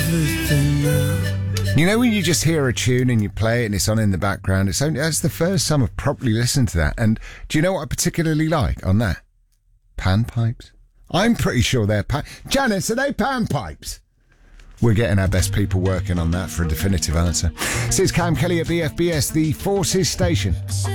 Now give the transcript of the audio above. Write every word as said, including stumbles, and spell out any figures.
everything now. You know when you just hear a tune and you play it and it's on in the background? It's only that's the first time I've properly listened to that. And do you know what I particularly like on that? Panpipes. I'm pretty sure they're pan... Janice, are they panpipes? We're getting our best people working on that for a definitive answer. This is Cam Kelly at B F B S, the Forces Station.